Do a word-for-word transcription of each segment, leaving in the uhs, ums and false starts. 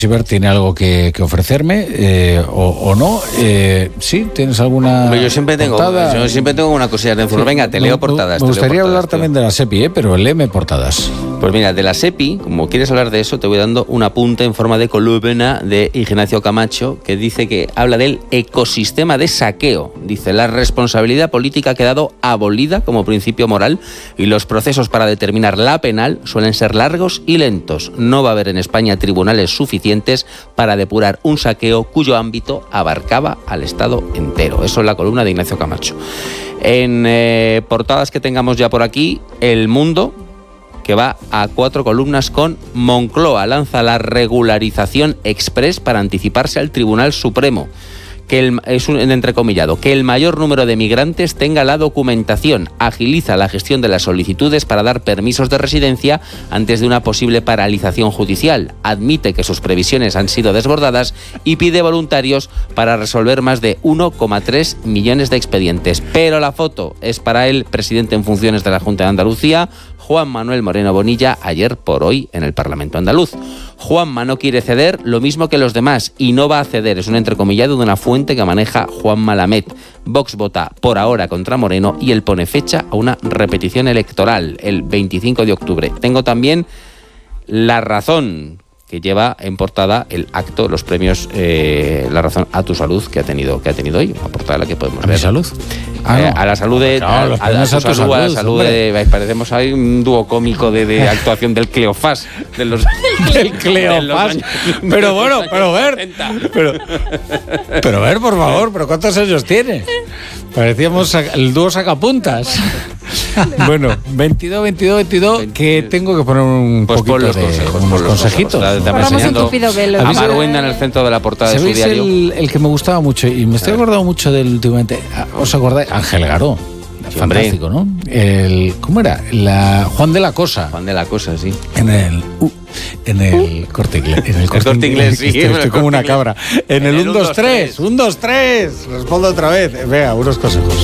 Ver, ¿tiene algo que, que ofrecerme eh, o, o no? Eh, ¿Sí? ¿Tienes alguna Yo siempre tengo, portada? yo siempre tengo una cosilla de sí. Venga, te leo portadas. Me gustaría portadas, hablar tío. también de la SEPI, ¿eh? Pero léeme portadas. Pues mira, de la SEPI, como quieres hablar de eso, te voy dando un apunte en forma de columna de Ignacio Camacho, que dice que habla del ecosistema de saqueo. Dice, la responsabilidad política ha quedado abolida como principio moral y los procesos para determinar la penal suelen ser largos y lentos. No va a haber en España tribunales suficientes para depurar un saqueo cuyo ámbito abarcaba al Estado entero. Eso es la columna de Ignacio Camacho. En eh, portadas que tengamos ya por aquí, El Mundo, que va a cuatro columnas con Moncloa lanza la regularización express para anticiparse al Tribunal Supremo. Que el, es un entrecomillado, que el mayor número de migrantes tenga la documentación, agiliza la gestión de las solicitudes para dar permisos de residencia antes de una posible paralización judicial, admite que sus previsiones han sido desbordadas y pide voluntarios para resolver más de uno coma tres millones de expedientes. Pero la foto es para el presidente en funciones de la Junta de Andalucía, Juan Manuel Moreno Bonilla, ayer por hoy en el Parlamento andaluz. Juanma no quiere ceder lo mismo que los demás y no va a ceder, es un entrecomillado de una fuente que maneja Juanma Lamet. Vox vota por ahora contra Moreno y él pone fecha a una repetición electoral el veinticinco de octubre. Tengo también La Razón, que lleva en portada el acto, los premios eh, La Razón a tu salud que ha tenido que ha tenido hoy, una portada en la que podemos ¿A ver. mi salud? Ah, eh, no. A la salud de... Claro, a, a, a, tu salud, salud, a la salud de... Parecemos ahí un dúo cómico de, de actuación del Cleofás. De los, del Cleofás. Pero bueno, pero ver... Pero, pero ver, por favor, pero ¿cuántos años tiene? Parecíamos el dúo sacapuntas. Bueno, veintidós, veintidós, veintidós, que tengo que poner un pues poquito los de consejos, unos consejitos. Estamos enseñando a Marwenda en el centro de la portada de su diario. El, el que me gustaba mucho, y me estoy acordando mucho del últimamente, ¿os acordáis? Ángel Garó. Sí, fantástico, ¿no? El, ¿Cómo era? La, Juan de la Cosa. Juan de la Cosa, sí. En el... Uh, en el corte inglés. En el corte, corte inglés, sí. Estoy, estoy como una cabra. En, en el uno, dos, tres. uno, dos, tres. Respondo otra vez. Vea, unos consejos.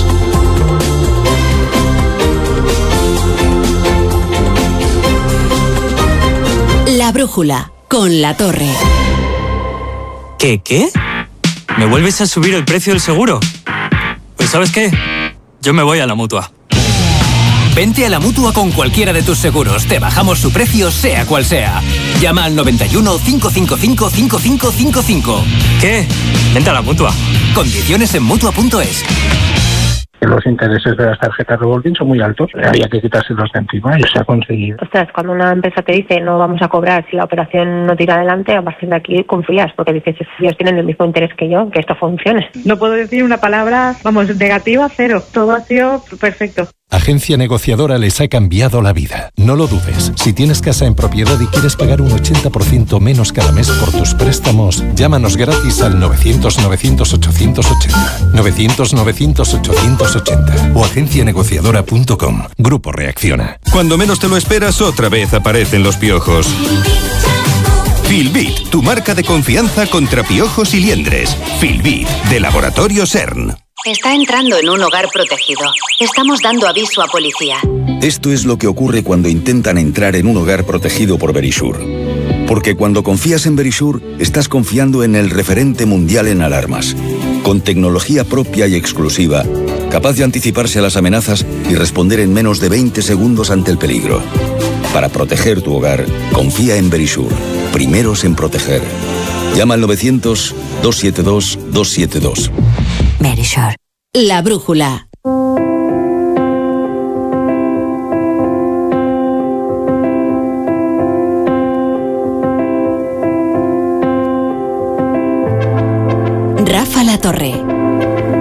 La brújula, con La Torre. ¿Qué, qué? ¿Me vuelves a subir el precio del seguro? Pues ¿sabes qué? Yo me voy a la Mutua. Vente a la Mutua con cualquiera de tus seguros. Te bajamos su precio, sea cual sea. Llama al noventa y uno, cinco cinco cinco, cinco cinco cinco cinco. ¿Qué? Vente a la Mutua. Condiciones en Mutua punto es. Los intereses de las tarjetas revolving son muy altos. Había que quitárselos de encima y se ha conseguido. Ostras, cuando una empresa te dice no vamos a cobrar si la operación no tira adelante, a partir de aquí confías, porque dices, ellos tienen el mismo interés que yo, que esto funcione. No puedo decir una palabra, vamos, negativa, cero. Todo ha sido perfecto. Agencia Negociadora les ha cambiado la vida. No lo dudes. Si tienes casa en propiedad y quieres pagar un ochenta por ciento menos cada mes por tus préstamos, llámanos gratis al novecientos, novecientos, ochocientos ochenta. novecientos, novecientos, ochocientos ochenta. O agencia negociadora punto com. Grupo Reacciona. Cuando menos te lo esperas, otra vez aparecen los piojos. Filbit, tu marca de confianza contra piojos y liendres. Filbit, de Laboratorio CERN. Está entrando en un hogar protegido. Estamos dando aviso a policía. Esto es lo que ocurre cuando intentan entrar en un hogar protegido por Verisure. Porque cuando confías en Verisure, estás confiando en el referente mundial en alarmas. Con tecnología propia y exclusiva, capaz de anticiparse a las amenazas y responder en menos de veinte segundos ante el peligro. Para proteger tu hogar, confía en Verisure. Primeros en proteger. Llama al novecientos, doscientos setenta y dos, doscientos setenta y dos. Verisure. La brújula. Rafa La Torre.